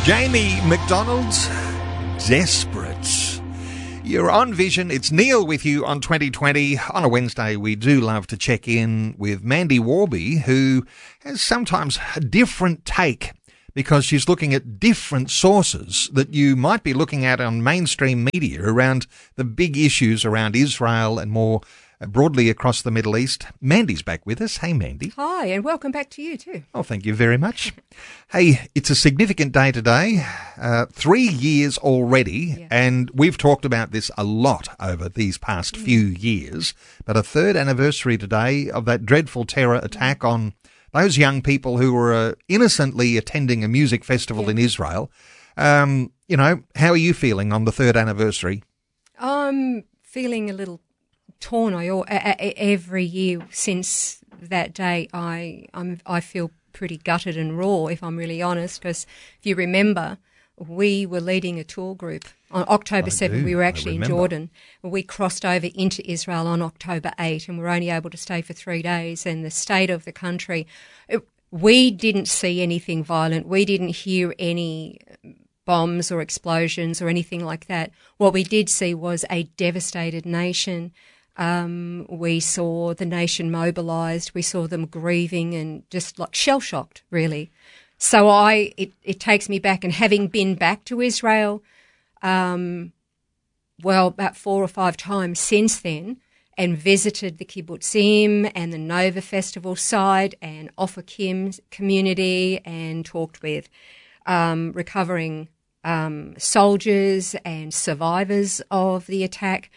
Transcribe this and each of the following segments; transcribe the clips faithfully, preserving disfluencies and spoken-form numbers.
Jamie McDonald's Desperate. You're on Vision. It's Neil with you on twenty twenty. On a Wednesday, we do love to check in with Mandy Warby, who has sometimes a different take because she's looking at different sources that you might be looking at on mainstream media around the big issues around Israel and more broadly across the Middle East. Mandy's back with us. Hey, Mandy. Hi, and welcome back to you too. Oh, thank you very much. Hey, it's a significant day today. Uh, three years already, Yeah. and we've talked about this a lot over these past Mm. few years, but a third anniversary today of that dreadful terror attack on those young people who were uh, innocently attending a music festival Yeah. in Israel. Um, you know, how are you feeling on the third anniversary? I'm feeling a little torn. I al- a- a- every year since that day, I I'm, I feel pretty gutted and raw, if I'm really honest, because if you remember, we were leading a tour group on October I seventh. do. We were I actually in remember. Jordan. We crossed over into Israel on October eighth, and we were only able to stay for three days. And the state of the country, it, we didn't see anything violent. We didn't hear any bombs or explosions or anything like that. What we did see was a devastated nation. Um, we saw the nation mobilised. We saw them grieving and just like shell-shocked, really. So I, it, it takes me back, and having been back to Israel, um, well, about four or five times since then, and visited the kibbutzim and the Nova Festival site and Ofakim community, and talked with um, recovering um, soldiers and survivors of the attack.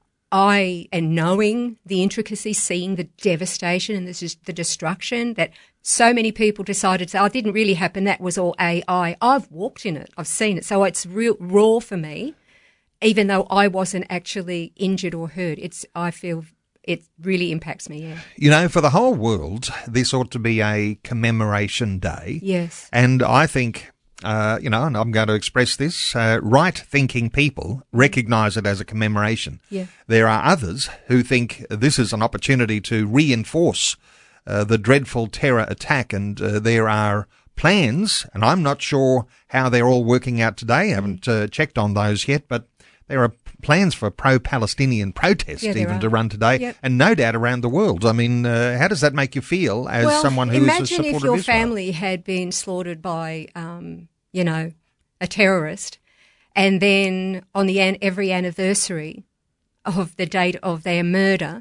I, and knowing the intricacies, seeing the devastation and this is the destruction that so many people decided to say, oh, it didn't really happen, that was all A I. I've walked in it, I've seen it. So it's real raw for me, even though I wasn't actually injured or hurt. It's, I feel it really impacts me, yeah. You know, for the whole world, this ought to be a commemoration day. Yes. And I think, uh, you know, and I'm going to express this, uh, right-thinking people recognise it as a commemoration. Yeah. There are others who think this is an opportunity to reinforce uh, the dreadful terror attack, and uh, there are plans, and I'm not sure how they're all working out today. I haven't uh, checked on those yet, but there are plans for pro-Palestinian protests Yeah, there even are. to run today, Yep. and no doubt around the world. I mean, uh, how does that make you feel as well, someone who is a imagine supporter if your of Israel? family had been slaughtered by, um, you know, a terrorist, and then on the an- every anniversary of the date of their murder,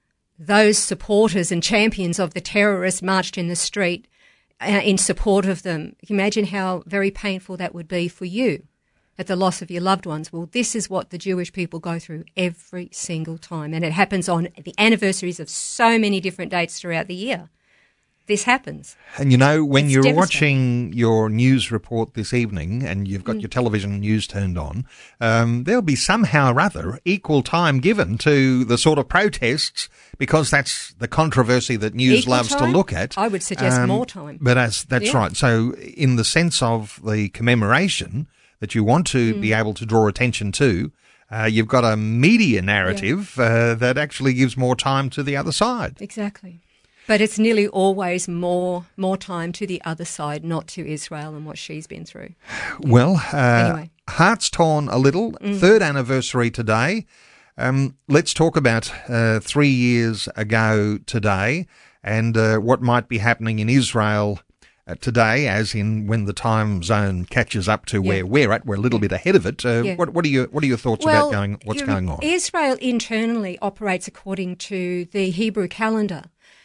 those supporters and champions of the terrorists marched in the street uh, in support of them. Imagine how very painful that would be for you at the loss of your loved ones. Well, this is what the Jewish people go through every single time, and it happens on the anniversaries of so many different dates throughout the year. This happens. And you know, when It's you're devastating. watching your news report this evening and you've got Mm. your television news turned on, um, there'll be somehow or other equal time given to the sort of protests, because that's the controversy that news Equal loves to time? look at. I would suggest Um, more time. But as, that's Yeah. right. So in the sense of the commemoration that you want to Mm. be able to draw attention to, uh, you've got a media narrative uh, that actually gives more time to the other side. Exactly. But it's nearly always more more time to the other side, not to Israel and what she's been through. Well, uh, Anyway. hearts torn a little. Mm. Third anniversary today. Um, let's talk about uh, three years ago today and uh, what might be happening in Israel uh, today, as in when the time zone catches up to Yeah. where we're at. We're a little bit ahead of it. Uh, Yeah. What, what are your What are your thoughts Well, about going? What's you- going on? Israel internally operates according to the Hebrew calendar.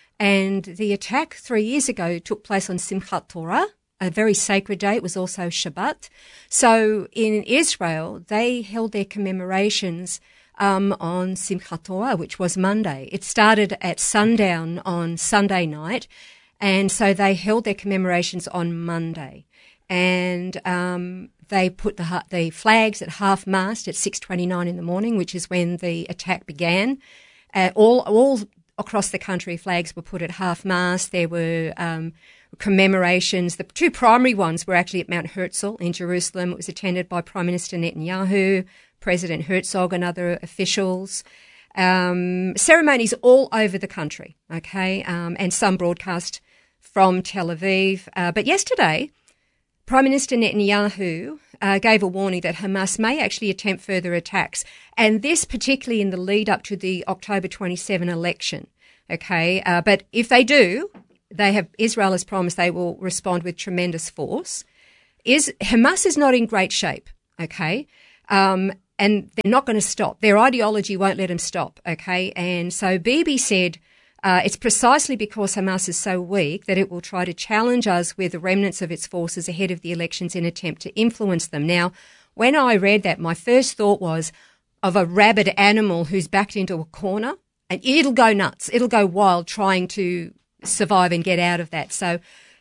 And the attack three years ago took place on Simchat Torah, a very sacred day. It was also Shabbat. So in Israel, they held their commemorations um, on Simchat Torah, which was Monday. It started at sundown on Sunday night, and so they held their commemorations on Monday. And um, they put the ha- the flags at half-mast at six twenty-nine in the morning, which is when the attack began. Uh, all all across the country, flags were put at half-mast. There were um, commemorations. The two primary ones were actually at Mount Herzl in Jerusalem. It was attended by Prime Minister Netanyahu, President Herzog and other officials. Um, ceremonies all over the country, okay, um, and some broadcast from Tel Aviv. Uh, but yesterday, Prime Minister Netanyahu uh, gave a warning that Hamas may actually attempt further attacks, and this particularly in the lead up to the October twenty-seventh election. Okay, uh, but if they do, they have Israel has promised they will respond with tremendous force. Is Hamas is not in great shape. Okay, um, and they're not going to stop. Their ideology won't let them stop. Okay, and so Bibi said. Uh, it's precisely because Hamas is so weak that it will try to challenge us with the remnants of its forces ahead of the elections in an attempt to influence them. Now, when I read that, my first thought was of a rabid animal who's backed into a corner, and it'll go nuts. It'll go wild trying to survive and get out of that. So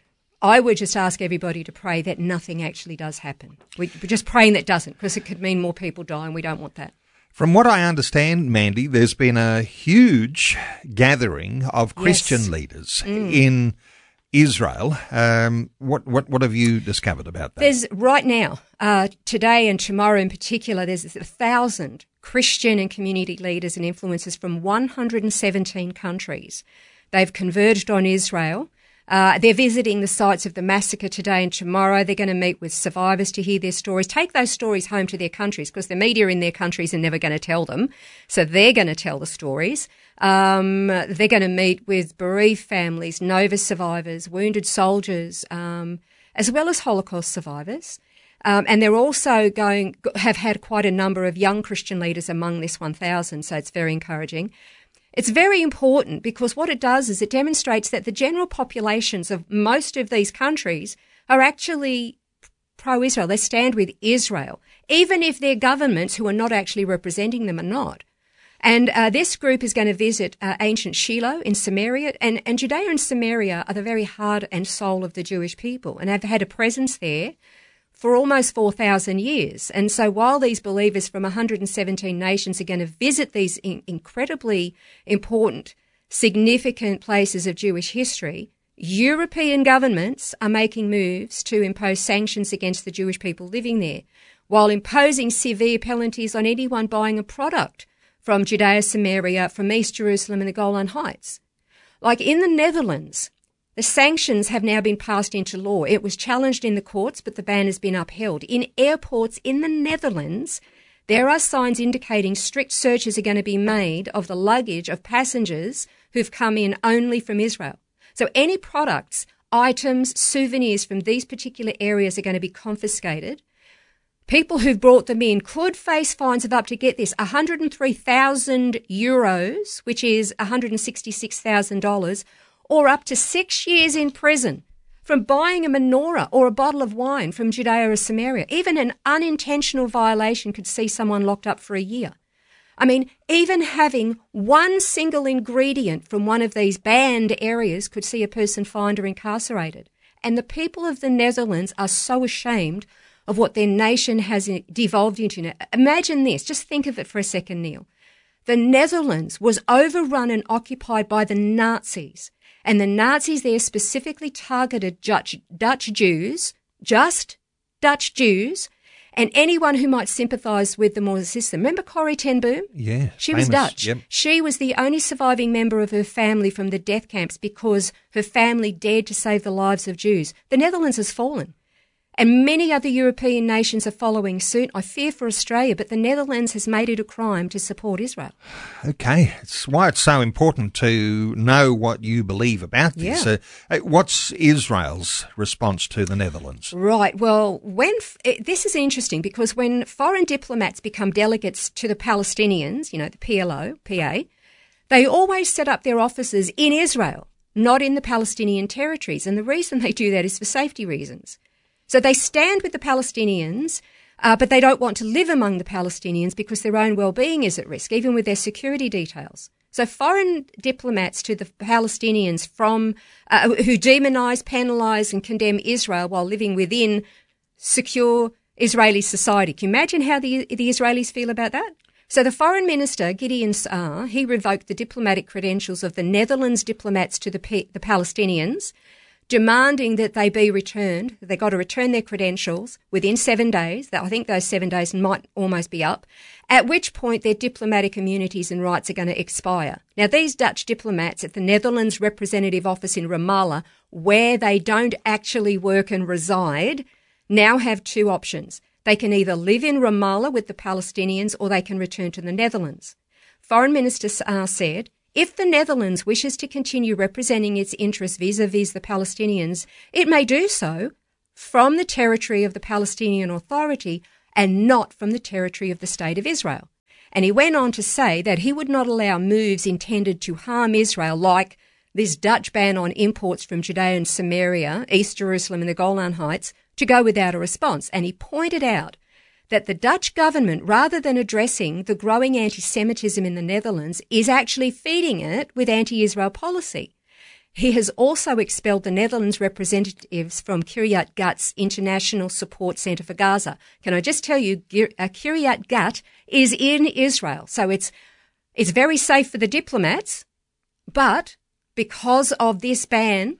I would just ask everybody to pray that nothing actually does happen. We're just praying that doesn't, because it could mean more people die, and we don't want that. From what I understand, Mandy, there's been a huge gathering of Christian yes. leaders mm. in Israel. Um, what, what what have you discovered about that? There's right now, uh, today and tomorrow in particular, there's a thousand Christian and community leaders and influencers from one hundred seventeen countries. They've converged on Israel. Uh, they're visiting the sites of the massacre today and tomorrow. They're going to meet with survivors to hear their stories, take those stories home to their countries, because the media in their countries are never going to tell them. So they're going to tell the stories. Um, they're going to meet with bereaved families, Nova survivors, wounded soldiers, um, as well as Holocaust survivors. Um, and they're also going, have had quite a number of young Christian leaders among this one thousand. So it's very encouraging. It's very important because what it does is it demonstrates that the general populations of most of these countries are actually pro-Israel. They stand with Israel, even if their governments who are not actually representing them are not. And uh, this group is going to visit uh, ancient Shiloh in Samaria, and, and Judea and Samaria are the very heart and soul of the Jewish people and have had a presence there for almost four thousand years. And so while these believers from one hundred seventeen nations are going to visit these in- incredibly important, significant places of Jewish history, European governments are making moves to impose sanctions against the Jewish people living there, while imposing severe penalties on anyone buying a product from Judea, Samaria, from East Jerusalem and the Golan Heights. Like in the Netherlands, the sanctions have now been passed into law. It was challenged in the courts, but the ban has been upheld. In airports in the Netherlands, there are signs indicating strict searches are going to be made of the luggage of passengers who've come in only from Israel. So any products, items, souvenirs from these particular areas are going to be confiscated. People who've brought them in could face fines of up to, get this, one hundred three thousand euros, which is one hundred sixty-six thousand dollars, or up to six years in prison from buying a menorah or a bottle of wine from Judea or Samaria. Even an unintentional violation could see someone locked up for a year. I mean, even having one single ingredient from one of these banned areas could see a person fined or incarcerated. And the people of the Netherlands are so ashamed of what their nation has devolved into. Now, imagine this. Just think of it for a second, Neil. The Netherlands was overrun and occupied by the Nazis. And the Nazis there specifically targeted Dutch, Dutch Jews, just Dutch Jews, and anyone who might sympathise with them or assist them. Remember Corrie ten Boom? Yeah, She famous, was Dutch. Yep. She was the only surviving member of her family from the death camps because her family dared to save the lives of Jews. The Netherlands has fallen. And many other European nations are following suit. I fear for Australia, but the Netherlands has made it a crime to support Israel. Okay. It's why it's so important to know what you believe about this. Yeah. Uh, what's Israel's response to the Netherlands? Right. Well, when it, this is interesting because when foreign diplomats become delegates to the Palestinians, you know, the P L O, P A, they always set up their offices in Israel, not in the Palestinian territories. And the reason they do that is for safety reasons. So they stand with the Palestinians, uh, but they don't want to live among the Palestinians because their own well-being is at risk, even with their security details. So foreign diplomats to the Palestinians from uh, who demonise, penalise and condemn Israel while living within secure Israeli society. Can you imagine how the, the Israelis feel about that? So the foreign minister, Gideon Saar, he revoked the diplomatic credentials of the Netherlands diplomats to the, P- the Palestinians, demanding that they be returned. They got to return their credentials within seven days. I think those seven days might almost be up, at which point their diplomatic immunities and rights are going to expire. Now, these Dutch diplomats at the Netherlands representative office in Ramallah, where they don't actually work and reside, now have two options. They can either live in Ramallah with the Palestinians or they can return to the Netherlands. Foreign Minister Saar said, if the Netherlands wishes to continue representing its interests vis-a-vis the Palestinians, it may do so from the territory of the Palestinian Authority and not from the territory of the State of Israel. And he went on to say that he would not allow moves intended to harm Israel, like this Dutch ban on imports from Judea and Samaria, East Jerusalem and the Golan Heights, to go without a response. And he pointed out that the Dutch government, rather than addressing the growing anti-Semitism in the Netherlands, is actually feeding it with anti-Israel policy. He has also expelled the Netherlands representatives from Kiryat Gat's International Support Centre for Gaza. Can I just tell you, Kiryat Gat is in Israel, so it's it's very safe for the diplomats, but because of this ban,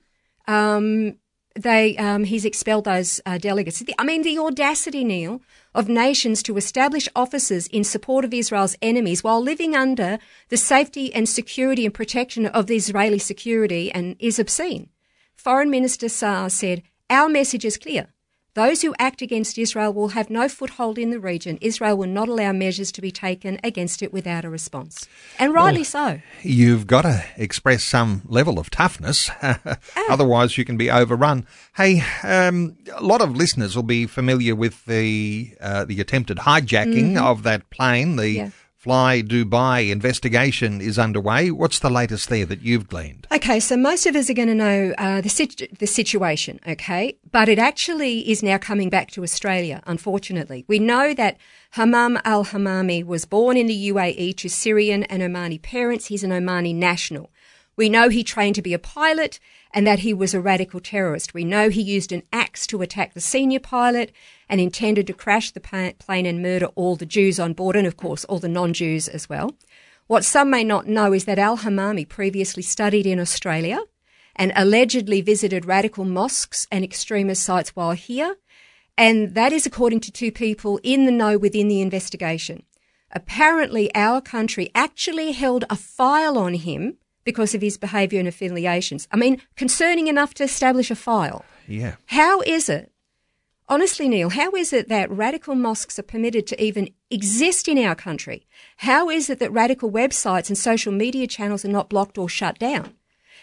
um, they um, he's expelled those uh, delegates. I mean, the audacity, Neil, of nations to establish offices in support of Israel's enemies while living under the safety and security and protection of the Israeli security and is obscene. Foreign Minister Saar said, our message is clear. Those who act against Israel will have no foothold in the region. Israel will not allow measures to be taken against it without a response. And rightly well, so. You've got to express some level of toughness. ah. Otherwise you can be overrun. Hey, um, a lot of listeners will be familiar with the uh, the attempted hijacking mm-hmm. of that plane. The yeah. Fly Dubai investigation is underway. What's the latest there that you've gleaned? Okay, so most of us are going to know uh, the, situ- the situation, okay? But it actually is now coming back to Australia, unfortunately. We know that Hamam al-Hamami was born in the U A E to Syrian and Omani parents. He's an Omani national. We know he trained to be a pilot and that he was a radical terrorist. We know he used an axe to attack the senior pilot and intended to crash the plane and murder all the Jews on board and, of course, all the non-Jews as well. What some may not know is that al-Hamami previously studied in Australia and allegedly visited radical mosques and extremist sites while here, and that is according to two people in the know within the investigation. Apparently, our country actually held a file on him because of his behaviour and affiliations. I mean, concerning enough to establish a file. Yeah. How is it, honestly, Neil, how is it that radical mosques are permitted to even exist in our country? How is it that radical websites and social media channels are not blocked or shut down?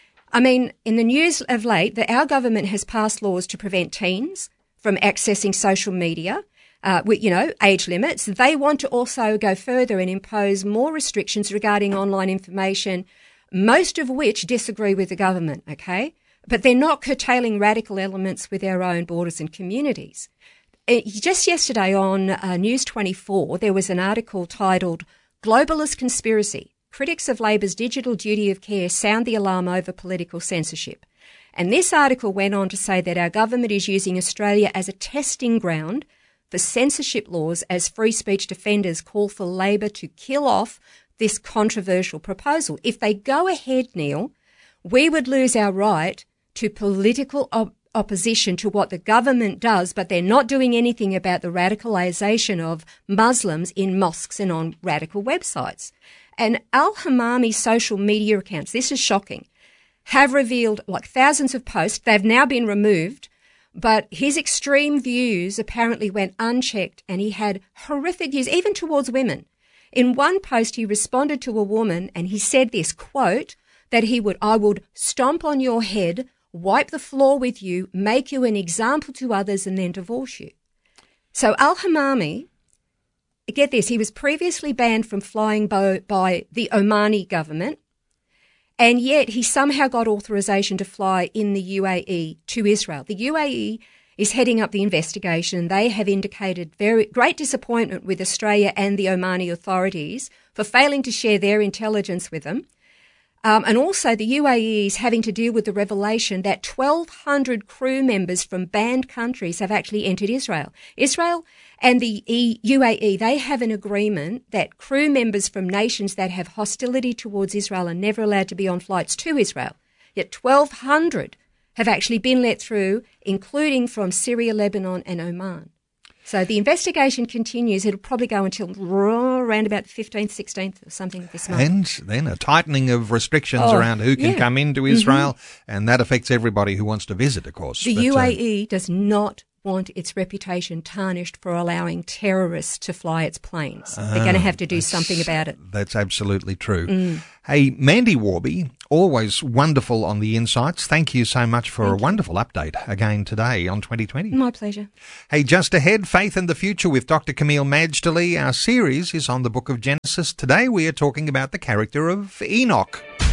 I mean, in the news of late, that our government has passed laws to prevent teens from accessing social media, uh, with, you know, age limits. They want to also go further and impose more restrictions regarding online information, most of which disagree with the government, okay? But they're not curtailing radical elements with our own borders and communities. It, just yesterday on uh, News twenty-four, there was an article titled Globalist Conspiracy. Critics of Labor's digital duty of care sound the alarm over political censorship. And this article went on to say that our government is using Australia as a testing ground for censorship laws as free speech defenders call for Labor to kill off this controversial proposal. If they go ahead, Neil, we would lose our right to political op- opposition to what the government does, but they're not doing anything about the radicalisation of Muslims in mosques and on radical websites. And al-Hamami's social media accounts, this is shocking, have revealed like thousands of posts. They've now been removed, but his extreme views apparently went unchecked and he had horrific views, even towards women. In one post, he responded to a woman and he said this, quote, that he would, I would stomp on your head, wipe the floor with you, make you an example to others and then divorce you. So al-Hamami, get this, he was previously banned from flying by, by the Omani government, and yet he somehow got authorization to fly in the U A E to Israel. The U A E is heading up the investigation. They have indicated very great disappointment with Australia and the Omani authorities for failing to share their intelligence with them. Um, and also the U A E is having to deal with the revelation that twelve hundred crew members from banned countries have actually entered Israel. Israel and the e- U A E, they have an agreement that crew members from nations that have hostility towards Israel are never allowed to be on flights to Israel. Yet twelve hundred have actually been let through, including from Syria, Lebanon and Oman. So the investigation continues. It'll probably go until around about the fifteenth, sixteenth or something this month. And then a tightening of restrictions oh, around who can yeah. come into Israel, mm-hmm. and that affects everybody who wants to visit, of course. The but, U A E uh, does not want its reputation tarnished for allowing terrorists to fly its planes. Ah, They're going to have to do something about it. That's absolutely true. Mm. Hey, Mandy Warby, always wonderful on the insights. Thank you so much for Thank a wonderful you. update again today on twenty twenty. My pleasure. Hey, just ahead, Faith and the Future with Doctor Camille Majdali. Our series is on the book of Genesis. Today we are talking about the character of Enoch.